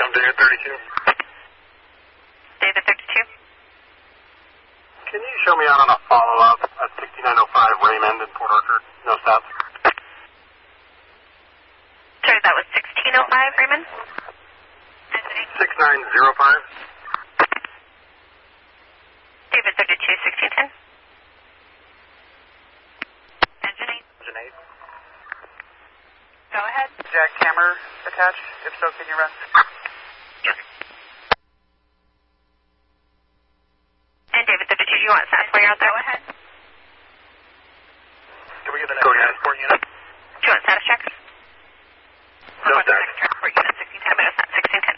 David 32. David 32. Can you show me out on a follow-up at 6905 Raymond in Port Orchard? No stops. Sorry, that was 1605 Raymond? 6905. David 32, 1610. Engine 8. Engine 8. Go ahead. Jackhammer attached? If so, can you run? Yes. And David 32, do you want SAS while you're out there? Go ahead.